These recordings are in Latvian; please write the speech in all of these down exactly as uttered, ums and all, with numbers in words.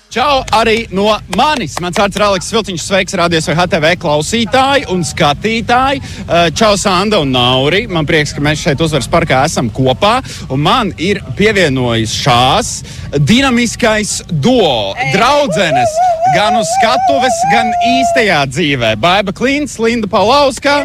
Čau arī no manis. Mans vārds ir Aleks Vilciņš. Sveiks, radies vai H T V klausītāji un skatītāji. Čau, Sanda un Nauri. Man prieks, ka mēs šeit Uzvaras parkā esam kopā. Un man ir pievienojis šās dinamiskais duo. Draudzenes gan uz skatuves, gan īstajā dzīvē. Baiba Klints, Linda Paulauska.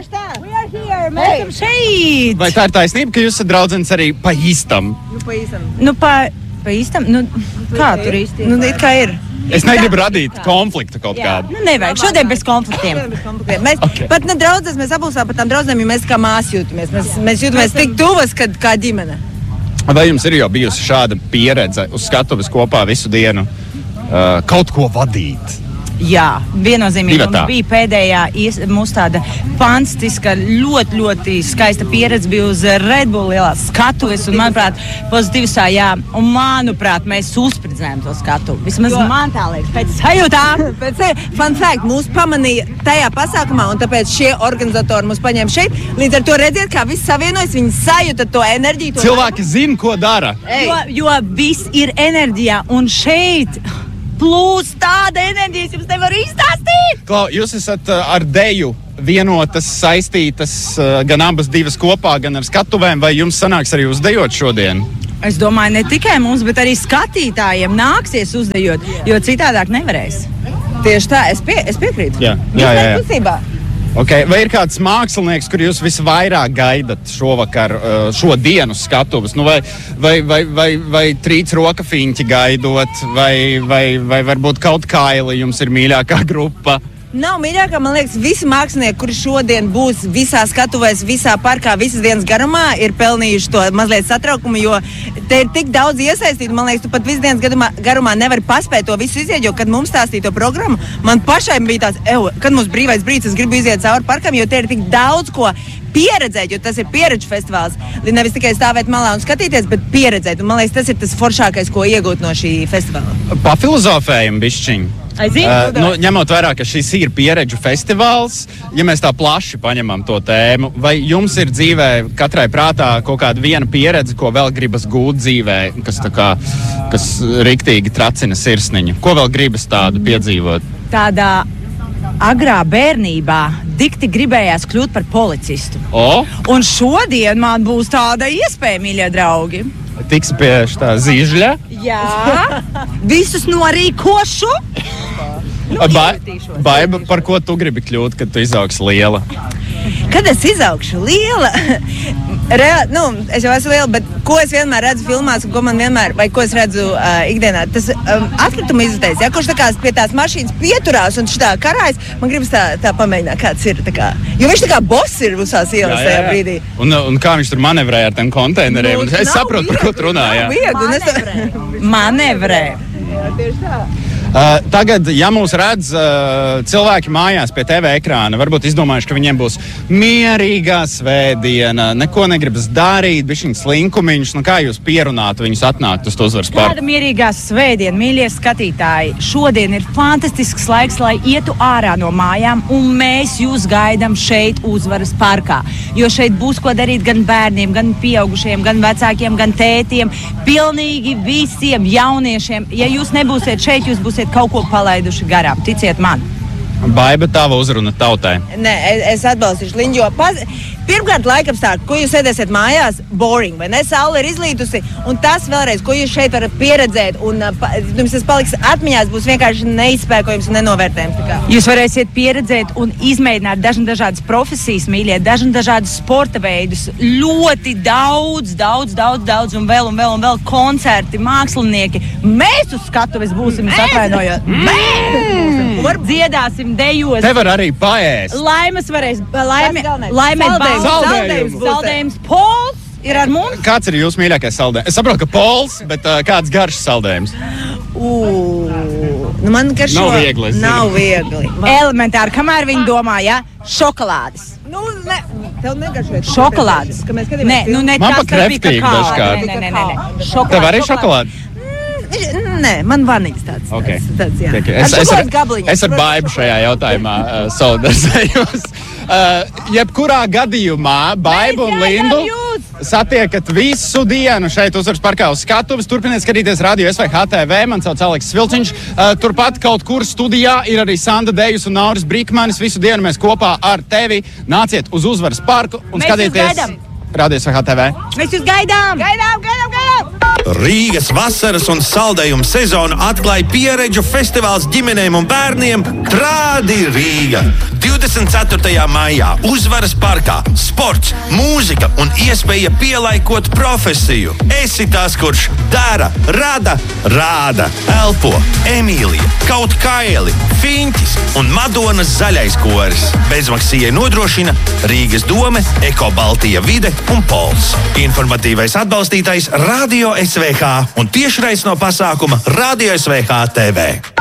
Mēs esam šeit! Vai tā ir taisnība, ka jūs esat draudzenes arī pa īstam? Nu, pa īstam. Nu, pa... Pa īstam, nu, kā tur īsti? Nu, it kā ir. Es negribu radīt konfliktu kaut Jā. kādu. Nu, nevajag. Šodien bez konfliktiem. Bez konfliktiem. Mēs okay. pat ne draudzes, mēs apulsā par tām draudzēm, jo mēs kā māsi jūtamies. Mēs, mēs jūtamies tik tuvas, kad kā ģimene. Vai jums ir jau bijusi šāda pieredze uz skatuves kopā visu dienu uh, kaut ko vadīt? Jā, viennozīmīgi Divatā. Mums bija pēdējā ies, mūsu tāda fantastiska, ļoti, ļoti skaista pieredze bija uz Red Bull lielās skatuves un, manuprāt, pozitīvsā, jā, un, manuprāt, mēs uzspridzinājām to skatu. Vismaz jo. Man tā liekas, pēc sajūtām. Pēc fun fact, mūs pamanīja tajā pasākumā, un tāpēc šie organizatori mūs paņēma šeit. Līdz ar to redziet, kā viss savienojas, viņi sajūta to enerģiju. To Cilvēki zina, ko dara. Jo, jo viss ir enerģijā, un šeit... Plus tāda enerģijas jums nevar izstāstīt. Klau, jūs esat uh, ar deju vienotas, saistītas uh, gan abas divas kopā, gan ar skatuvēm. Vai jums sanāks arī uzdejot šodien? Es domāju, ne tikai mums, bet arī skatītājiem nāksies uzdejot, jo citādāk nevarēs. Tieši tā, es, pie, es piekrītu. Jā, jā, jā. jā. Okay. Vai ir kāds mākslinieks, kur jūs visvairāk gaidat šovakar, šo dienu skatuves? Nu, vai, vai, vai, vai, vai trīc roka fiņķi gaidot, vai, vai, vai varbūt kaut kaili jums ir mīļākā grupa? Nav mīļākā, man liekas, visi mākslinieki, kuri šodien būs visā skatuvēs, visā parkā, visas dienas garumā, ir pelnījuši to mazliet satraukumu, jo te ir tik daudz iesaistītu. Man liekas, tu pat visu dienas garumā, garumā nevari paspēt to visu iziet, jo, kad mums stāstīja to programmu, man pašai bija tāds, ev, kad mums brīvais brīdis, es gribu iziet cauri parkam, jo te ir tik daudz ko pieredzēt, jo tas ir pieredžu festivāls. Nevis tikai stāvēt malā un skatīties, bet pieredzēt. Un, man liekas, tas ir tas foršākais, ko iegūt no šī festivāla. Pafilozofējam bišķiņ. Uh, nu, ņemot vērā, ka šis ir pieredžu festivāls, ja mēs tā plaši paņemam to tēmu, vai jums ir dzīvē katrai prātā kaut kāda viena pieredze, ko vēl gribas gūt dzīvē, kas, tā kā, kas riktīgi tracina sirsniņu? Ko vēl gribas tādu piedzīvot? Tādā agrā bērnībā dikti gribējās kļūt par policistu. O? Un šodien man būs tāda iespēja, mīļie draugi. Tiks pie šitā zīžļa? Jā, visus norīkošu. Nu, ba Baiba, par ko tu gribi kļūt, kad tu izaugs liela? Kad es izaugšu liela, Reāli, nu, es jau esmu liela, bet ko es vienmēr redzu filmās, un ko man vienmēr, vai ko es redzu uh, ikdienā, tas um, atkrituma izvērtējs, ja, kurš tā kā pie tās mašīnas pieturās un šitā karājas, man gribas tā, tā pamēģināt, kāds ir, tā kā, jo viņš tā kā boss ir visās ielas tajā brīdī. Un, un kā viņš tur manevrē ar tiem konteineriem, nu, es saprotu, par ko tu runā, jā. Manevrē. Manevrē. Jā, tieši tā. Uh, tagad, ja mūs redz uh, cilvēki mājās pie T V ekrāna, varbūt izdomājuši, ka viņiem būs mierīgā svētdiena, neko negribas darīt, bišķiņ slinkumiņš, nu kā jūs pierunātu viņus atnākt uz to Uzvaras parku? Kāda mierīgā svētdiena, mīļie skatītāji, šodien ir fantastisks laiks, lai ietu ārā no mājām, un mēs jūs gaidām šeit Uzvaras parkā, jo šeit būs ko darīt gan bērniem, gan pieaugušiem, gan vecākiem, gan tētiem, pilnīgi visiem jauniešiem. Ja jūs nebūsiet šeit, jūs būsiet kaut ko palaiduši garām, ticiet man. Baiba, tava uzruna tautai. Nē, es atbalstīšu Liņu, jo paz... pirmkārt laikapstākļi, ko jūs sēdēsiet mājās, boring, vai ne? Saule ir izlītusi, un tas vēlreiz, ko jūs šeit varat pieredzēt, un pa, jums tas paliks atmiņās, būs vienkārši neizspēkojums un nenovērtējums. Jūs varēsiet pieredzēt un izmēģināt dažna dažādas profesijas, mīļie, dažna dažādas sporta veidus, ļoti daudz, daudz, daudz, daudz, un vēl, un vēl, un vēl koncerti, mākslinieki. Mēs uz skatuves būsim, es atvainojot. Mēs! Varbūt dziedāsim, dejos. Te var arī paēst. Laimes varēs, laime, laimēt baudu. Saldējums. Saldējums. Pols ir ar mums. Kāds ir jūsu mīļākais saldējums? Es saprotu, ka pols, bet uh, kāds garšs saldējums? Ū, nu man garšo. Nav viegli. Nav viegli. Elementāri, kamēr viņi domā, ja? Šokolādes. Nu, ne, tev negaršoja. Šokolādes. Nē, nu ne man tas, pa kreftīgi dažkārt. Nē, nē, nē, nē. Šokolādes. Tev arī šokolāde? Nē, man vanīgs tāds. Okay. tāds, tāds okay. Es, es, ar, es ar Baibu šajā jautājumā uh, solidarizējos. Uh, jebkurā gadījumā Baibu un Lindu satiekat visu dienu šeit Uzvaras parkā uz skatuves. Turpiniet skatīties Radio S V H T V. Man sauc Aleksis Vilciņš. Uh, turpat kaut kur studijā ir arī Sanda Dejus un Nauris Brīkmanis. Visu dienu mēs kopā ar tevi nāciet uz Uzvaras parku un mēs skatieties Radio S V H T V. Mēs jūs gaidām! Gaidām, gaidām, gaidām! Rīgas vasaras un saldējumu sezonu atklāja pieredžu festivāls ģimenēm un bērniem Trādi Rīga. divdesmit ceturtajā maijā Uzvaras parkā sports, mūzika un iespēja pielaikot profesiju. Esi tas, kurš dara, rada, rāda, elpo, Emīlija, Kaut Kaili, Fiņķis un Madonas zaļais koris. Bezmaksijai nodrošina Rīgas dome, Eko Baltija vide un Pols. Informatīvais atbalstītājs Radio S V H un tiešrais no pasākuma Radio S V H T V.